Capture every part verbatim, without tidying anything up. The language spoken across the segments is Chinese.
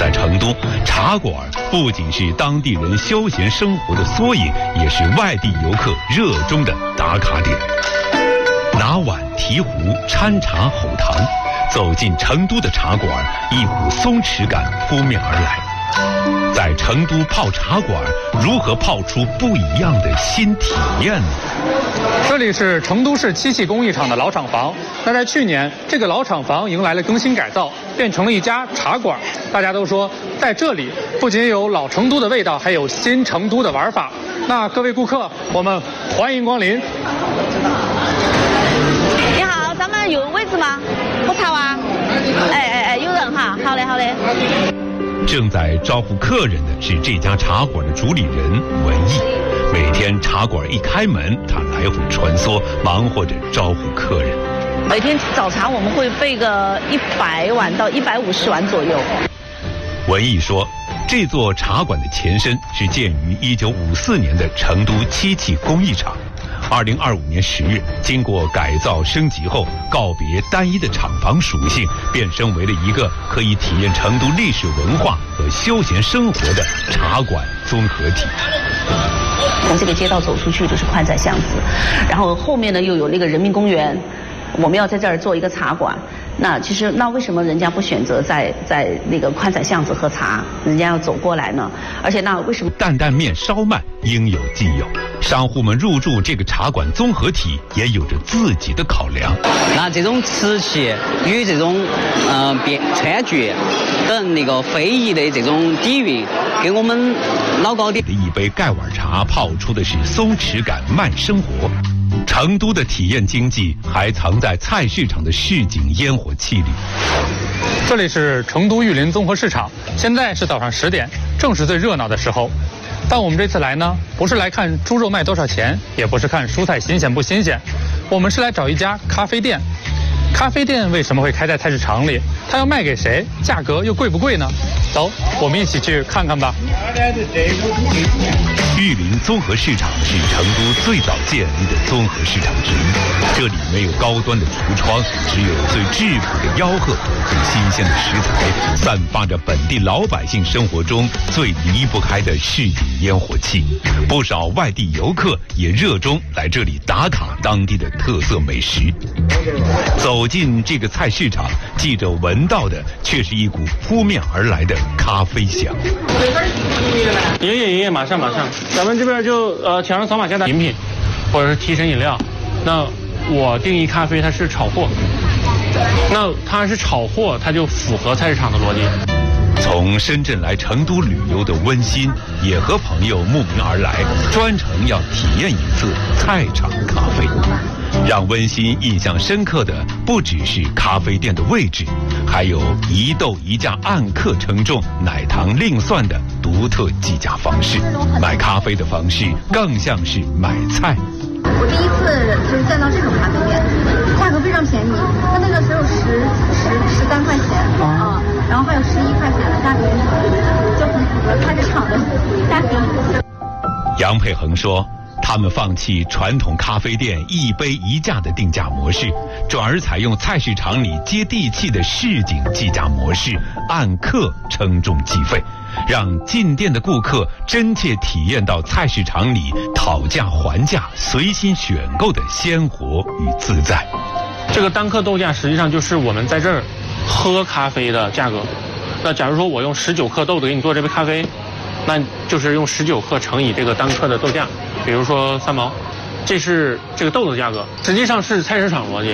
在成都，茶馆不仅是当地人休闲生活的缩影，也是外地游客热衷的打卡点。拿碗提壶掺茶吼堂，走进成都的茶馆，一股松弛感扑面而来。在成都泡茶馆，如何泡出不一样的新体验呢？ 这里是成都市漆器工艺厂的老厂房。那在去年，这个老厂房迎来了更新改造，变成了一家茶馆。大家都说，在这里不仅有老成都的味道，还有新成都的玩法。那各位顾客，我们欢迎光临。 你好，咱们有位置吗？喝茶哇？哎哎哎，有人哈，好嘞好嘞。 正在招呼客人的是这家茶馆的主理人文艺。每天茶馆一开门，他来回穿梭，忙活着招呼客人。 每天早茶我们会备个一百碗到一百五十碗左右。 文艺说，这座茶馆的前身是建于一九五四年的成都漆器工艺厂。二零二五年十月，经过改造升级后，告别单一的厂房属性，变身为了一个可以体验成都历史文化和休闲生活的茶馆综合体。 从这个街道走出去就是宽窄巷子，然后后面呢又有那个人民公园，我们要在这儿做一个茶馆。那其实那为什么人家不选择在在那个宽窄巷子喝茶，人家要走过来呢？而且那为什么担担面烧麦应有尽有，商户们入驻这个茶馆综合体也有着自己的考量。 那这种瓷器与这种呃变川剧等那个非遗的这种底蕴，给我们老高点。 一杯盖碗茶泡出的是松弛感慢生活。成都的体验经济还藏在菜市场的市井烟火气里。 这里是成都玉林综合市场，现在是早上十点，正是最热闹的时候。但我们这次来呢，不是来看猪肉卖多少钱，也不是看蔬菜新鲜不新鲜，我们是来找一家咖啡店。咖啡店为什么会开在菜市场里？它要卖给谁？价格又贵不贵呢？走，我们一起去看看吧。 玉林综合市场是成都最早建立的综合市场之一，这里没有高端的橱窗，只有最质朴的吆喝和最新鲜的食材，散发着本地老百姓生活中最离不开的市井烟火气。不少外地游客也热衷来这里打卡当地的特色美食。走进这个菜市场，记者闻到的却是一股扑面而来的咖啡香。 爷爷爷爷，马上马上，咱们这边就呃墙上扫码下单饮品，或者是提神饮料。那我定义咖啡它是炒货，那它是炒货，它就符合菜市场的逻辑。 从深圳来成都旅游的温馨，也和朋友慕名而来，专程要体验一次菜场咖啡。让温馨印象深刻的不只是咖啡店的位置，还有一豆一价按克称重、奶糖另算的独特计价方式。买咖啡的方式更像是买菜。 我第一次就是见到这种咖啡店，价格非常便宜，它那个只有十十十三块钱啊，然后还有十一块钱的大平层，就很符合菜市场的价格。 杨佩恒说，他们放弃传统咖啡店一杯一价的定价模式，转而采用菜市场里接地气的市井计价模式，按克称重计费，让进店的顾客真切体验到菜市场里讨价还价、随心选购的鲜活与自在。 这个单克豆价实际上就是我们在这儿喝咖啡的价格。那假如说我用十九克豆子给你做这杯咖啡，那就是用十九克乘以这个单克的豆价，比如说三毛，这是这个豆子价格，实际上是菜市场逻辑。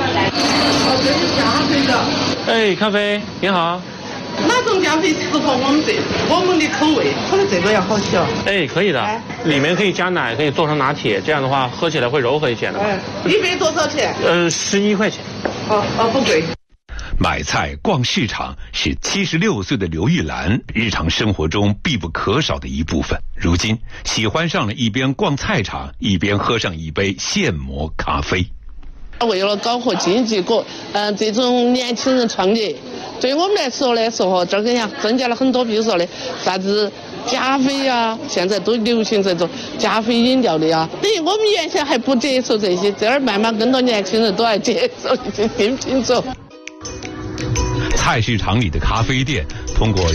哎，咖啡你好。 哪种咖啡适合我们这我们的口味？可能这个要好些哦。 哎，可以的，哎、里面可以加奶，可以做成拿铁，这样的话喝起来会柔和一些的。 哎，一杯多少钱？ 呃，十一块钱。 哦哦，不贵。 买菜逛市场是七十六岁的刘玉兰日常生活中必不可少的一部分。如今喜欢上了一边逛菜场，一边喝上一杯现磨咖啡。 为了搞活经济，个嗯、呃、这种年轻人创业，对我们来说呢，说哈这个呀增加了很多，比如说呢啥子加啡啊，现在都流行这种加啡饮料的呀。等于我们原先还不接受这些，这儿慢慢更多年轻人都爱接受这些新品种。 菜市场里的咖啡店通过